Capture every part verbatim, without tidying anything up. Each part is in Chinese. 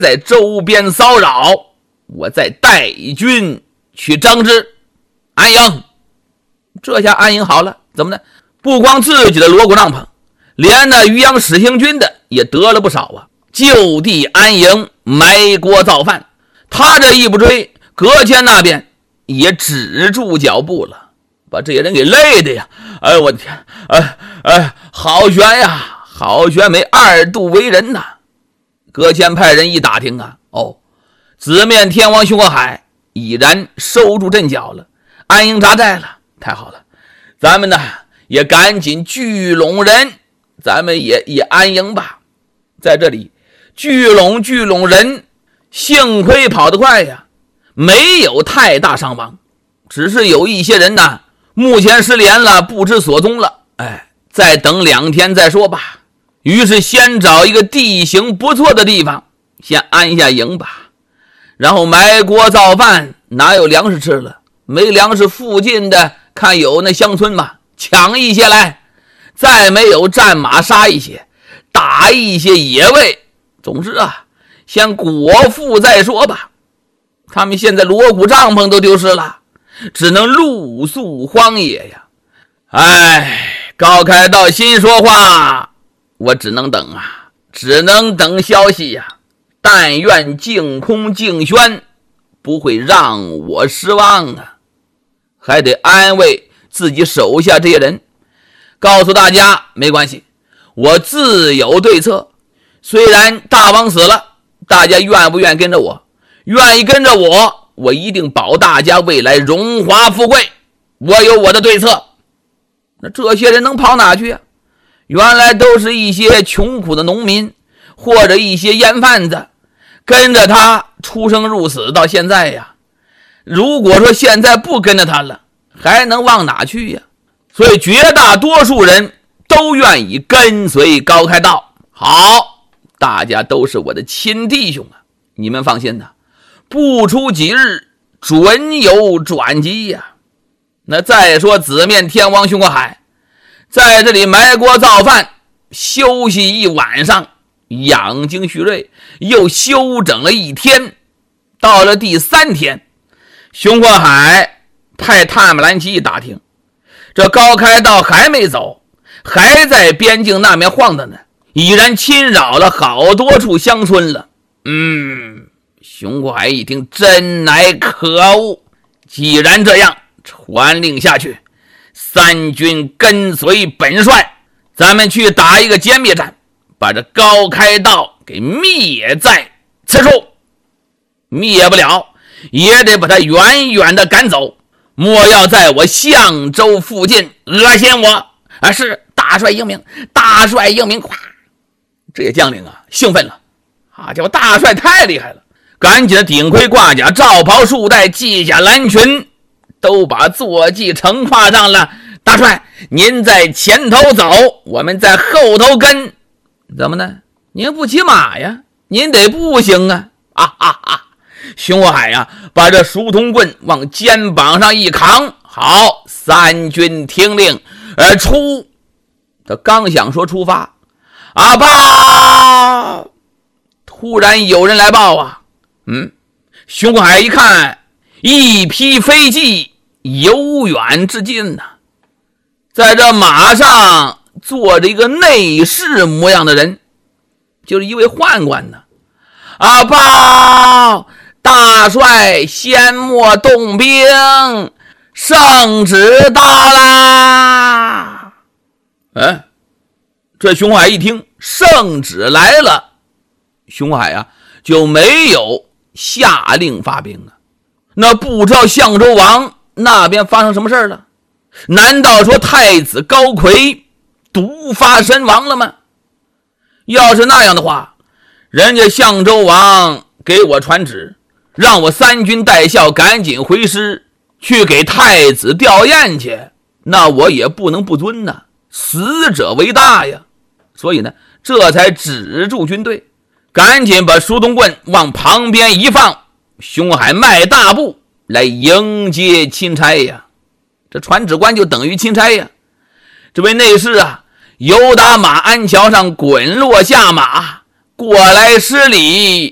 在周边骚扰，我再带军去征之。安营，这下安营好了，怎么呢？不光自己的锣鼓帐篷，连那渔阳使行军的也得了不少啊，就地安营，埋锅造饭。他这一不追，葛谦那边也止住脚步了，把这些人给累的呀！哎，我的天，哎哎，好悬呀，好悬，没二度为人呐！葛谦派人一打听啊，哦，紫面天王熊国海已然收住阵脚了，安营扎寨了，太好了！咱们呢也赶紧聚拢人，咱们也也安营吧。在这里聚拢聚拢人，幸亏跑得快呀，没有太大伤亡，只是有一些人呢目前失联了，不知所踪了。哎，再等两天再说吧。于是先找一个地形不错的地方先安一下营吧，然后埋锅造饭，哪有粮食吃了？没粮食，附近的看有那乡村嘛，抢一些来，再没有战马杀一些，打一些野味。总之啊，先果腹再说吧。他们现在锣鼓帐篷都丢失了，只能露宿荒野呀。哎，高开道心说话，我只能等啊，只能等消息呀。但愿净空净轩不会让我失望啊。还得安慰自己手下这些人，告诉大家没关系，我自有对策。虽然大王死了，大家愿不愿跟着我？愿意跟着我，我一定保大家未来荣华富贵，我有我的对策。那这些人能跑哪去啊？原来都是一些穷苦的农民，或者一些烟贩子，跟着他出生入死到现在呀。如果说现在不跟着他了，还能往哪去呀？所以绝大多数人都愿意跟随高开道。好，大家都是我的亲弟兄啊，你们放心呐，不出几日准有转机呀。那再说紫面天王熊国海在这里埋锅造饭，休息一晚上，养精蓄锐，又休整了一天。到了第三天，熊国海派探马兰奇一打听，这高开道还没走，还在边境那边晃荡呢，已然侵扰了好多处乡村了。嗯，熊国海一听，真乃可恶。既然这样，传令下去，三军跟随本帅，咱们去打一个歼灭战，把这高开道给灭在此处。灭不了，也得把他远远的赶走，莫要在我相州附近恶心我。啊，是大帅英明，大帅英明！咵，这些将领啊兴奋了，啊，叫大帅太厉害了，赶紧的顶盔挂甲，罩袍束带，系下蓝裙，都把坐骑乘跨上了。大帅，您在前头走，我们在后头跟。怎么呢？您不骑马呀？您得步行啊！啊啊啊！熊国海呀、啊，把这书童棍往肩膀上一扛，好，三军听令，而出。他刚想说出发，啊爸！突然有人来报啊，嗯，熊国海一看，一匹飞骑由远至近呐、啊，在这马上坐着一个内侍模样的人，就是一位宦官呢。啊报！大帅先莫动兵，圣旨到啦！哎，这熊海一听圣旨来了，熊海啊就没有下令发兵啊。那不知道相州王那边发生什么事了？难道说太子高魁毒发身亡了吗？要是那样的话，人家相州王给我传旨，让我三军带校赶紧回师去给太子吊唁去，那我也不能不遵呐，死者为大呀。所以呢，这才止住军队，赶紧把书童棍往旁边一放，熊海迈大步来迎接钦差呀。这传旨官就等于钦差呀。这位内侍啊，由打马鞍桥上滚落下马，过来施礼，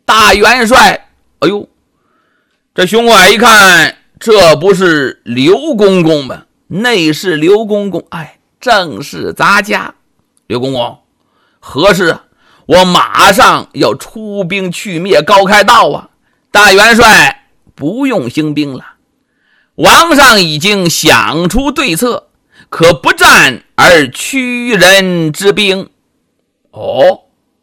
大元帅！哎呦，这熊过海一看，这不是刘公公吗？内是刘公公，哎，正是咱家。刘公公，何事啊？我马上要出兵去灭高开道啊！大元帅不用兴兵了，王上已经想出对策，可不战而屈人之兵。哦，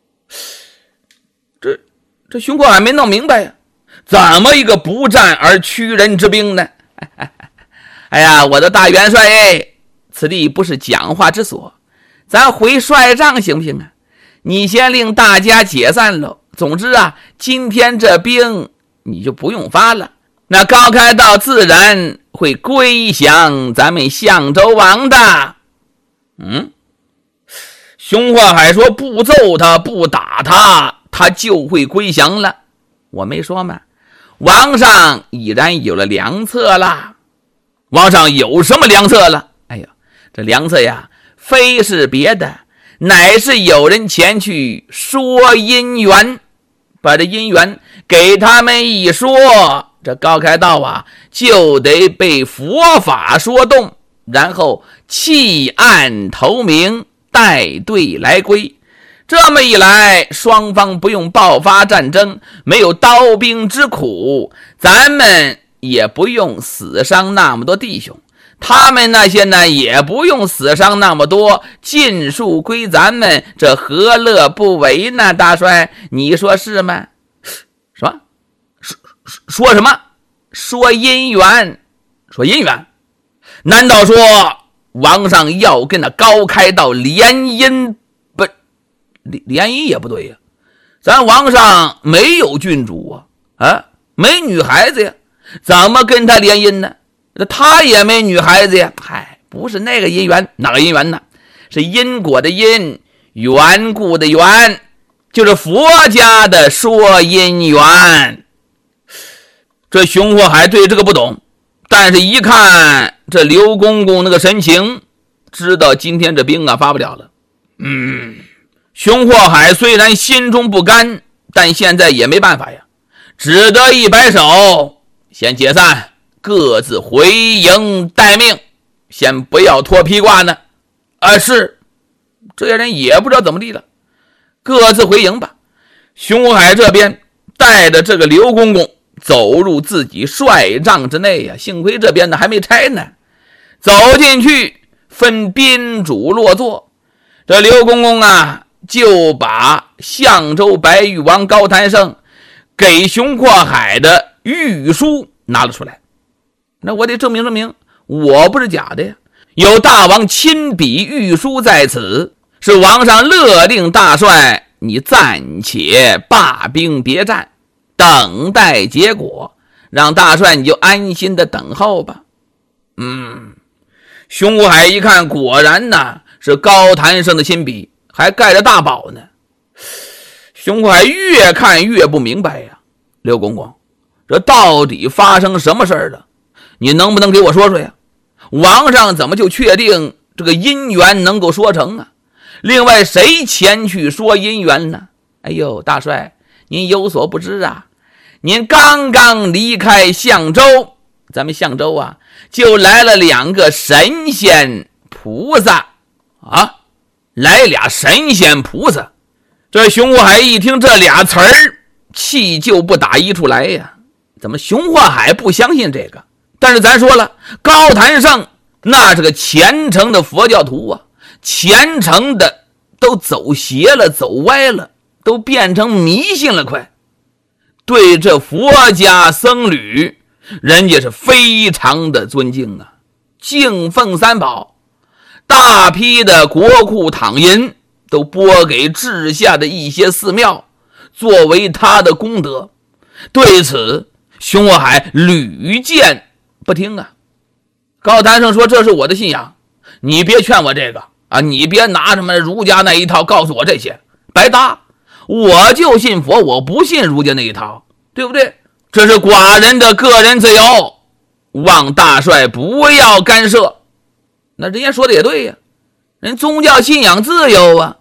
这这熊过海没弄明白呀，怎么一个不战而屈人之兵呢？哎呀，我的大元帅哎，此地不是讲话之所，咱回帅帐行不行啊？你先令大家解散喽。总之啊，今天这兵你就不用发了，那高开道自然会归降咱们相州王的。嗯，熊过海说不揍他不打他，他就会归降了。我没说吗？王上已然有了良策了。王上有什么良策了？哎呀，这良策呀，非是别的，乃是有人前去说姻缘，把这姻缘给他们一说，这高开道啊就得被佛法说动，然后弃暗投明，带队来归。这么一来，双方不用爆发战争，没有刀兵之苦，咱们也不用死伤那么多弟兄，他们那些呢也不用死伤那么多，尽数归咱们，这何乐不为呢？大帅，你说是吗？什么？说说什么？说姻缘？说姻缘？难道说王上要跟那高开道联姻？不，联姻也不对呀，咱王上没有郡主啊，啊，没女孩子呀，怎么跟他联姻呢？他也没女孩子呀。嗨，不是那个姻缘，哪个姻缘呢？是因果的因，缘故的缘，就是佛家的说姻缘。这熊过海对这个不懂，但是一看这刘公公那个神情，知道今天这兵啊发不了了。嗯，熊过海虽然心中不甘，但现在也没办法呀，只得一摆手，先解散，各自回营待命，先不要脱披挂呢。啊，是，这些人也不知道怎么地了，各自回营吧。熊过海这边带着这个刘公公走入自己帅帐之内呀，幸亏这边呢还没拆呢。走进去，分宾主落座。这刘公公啊，就把相州白玉王高谭胜给熊过海的御书拿了出来。那我得证明证明，我不是假的呀，有大王亲笔御书在此，是王上勒令大帅你暂且罢兵别战，等待结果，让大帅你就安心的等候吧。嗯，熊过海一看，果然呢是高谭胜的亲笔，还盖着大宝呢。熊过海越看越不明白呀，刘公公，这到底发生什么事儿了？你能不能给我说说呀？王上怎么就确定这个姻缘能够说成啊？另外谁前去说姻缘呢？哎呦，大帅，您有所不知啊，您刚刚离开相州，咱们相州啊就来了两个神仙菩萨啊，来俩神仙菩萨。这熊过海一听这俩词儿，气就不打一处来呀。怎么熊过海不相信这个？但是咱说了，高谭胜那是个虔诚的佛教徒啊，虔诚的都走邪了，走歪了，都变成迷信了快。对这佛家僧侣，人家是非常的尊敬啊，敬奉三宝，大批的国库躺银都拨给治下的一些寺庙，作为他的功德。对此熊过海屡见不听啊。高谭胜说，这是我的信仰，你别劝我这个啊，你别拿什么儒家那一套告诉我这些，白搭，我就信佛，我不信儒家那一套，对不对？这是寡人的个人自由，望大帅不要干涉。那人家说的也对呀，人宗教信仰自由啊，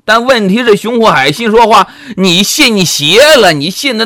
但问题是，熊火海心说话，你信邪了，你信的